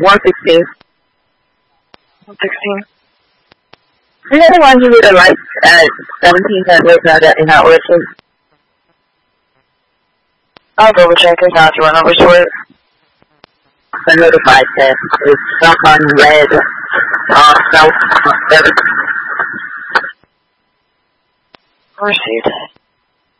116. 116. You know the ones you would have liked at 17 that was in that orchard? I'll double check it now if you want to which word. The notified test. It's someone red, south, 7. Received.